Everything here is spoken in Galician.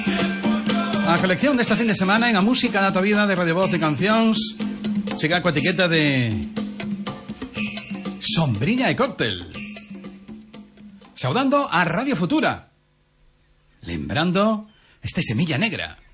A colección desta fin de semana en a música da tua vida de Radio Voz de Cancións chega coa etiqueta de Sombriña e Cóctel. Saudando a Radio Futura, lembrando este Semilla Negra.